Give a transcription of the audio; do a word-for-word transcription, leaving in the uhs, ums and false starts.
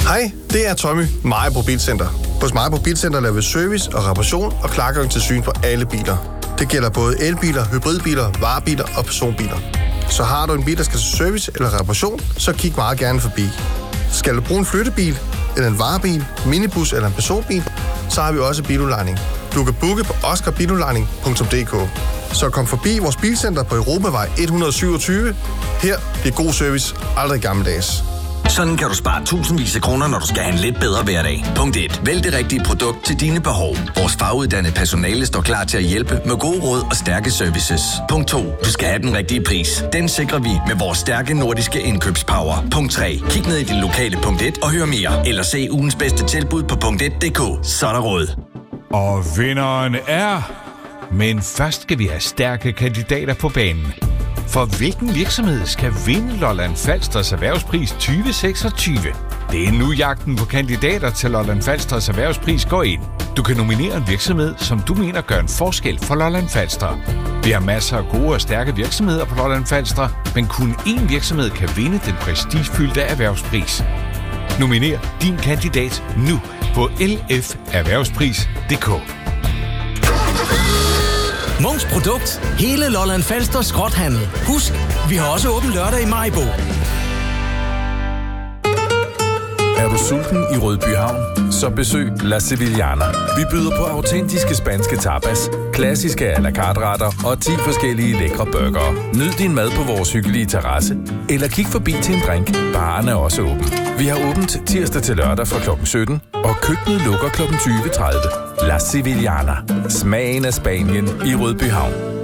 Hej, det er Tommy, Majbo Bilcenter. Hos Majbo Bilcenter laver vi service og reparation og klargøring til syn på alle biler. Det gælder både elbiler, hybridbiler, varebiler og personbiler. Så har du en bil, der skal til service eller reparation, så kig meget gerne forbi. Skal du bruge en flyttebil, eller en varebil, minibus eller en personbil, så har vi også biludlejning. Du kan booke på oscar biludlejning punktum d k. Så kom forbi vores bilcenter på Europavej et hundrede syvogtyve. Her bliver god service aldrig gammeldags. Sådan kan du spare tusindvis af kroner, når du skal have en lidt bedre hverdag. Punkt et. Vælg det rigtige produkt til dine behov. Vores faguddannede personale står klar til at hjælpe med gode råd og stærke services. Punkt to. Du skal have den rigtige pris. Den sikrer vi med vores stærke nordiske indkøbspower. Punkt tre. Kig ned i din lokale Punkt et og hør mere. Eller se ugens bedste tilbud på punkt et punktum d k. Så er der råd. Og vinderen er... Men først skal vi have stærke kandidater på banen. For hvilken virksomhed skal vinde Lolland Falsters Erhvervspris tyve seksogtyve? Det er nu jagten på kandidater til Lolland Falsters Erhvervspris går ind. Du kan nominere en virksomhed, som du mener gør en forskel for Lolland Falster. Vi har masser af gode og stærke virksomheder på Lolland Falster, men kun én virksomhed kan vinde den prestigefyldte erhvervspris. Nominer din kandidat nu på l f erhvervspris punktum d k. Mungs Produkt. Hele Lolland Falster skrothandel. Husk, vi har også åben lørdag i Maribo. Er du sulten i Rødby Havn? Så besøg La Sevillana. Vi byder på autentiske spanske tapas, klassiske à la carte retter og ti forskellige lækre burgere. Nyd din mad på vores hyggelige terrasse, eller kig forbi til en drink. Baren er også åben. Vi har åbent tirsdag til lørdag fra klokken sytten, og køkkenet lukker klokken tyve tredive. La Sevillana. Smagen af Spanien i Rødby Havn.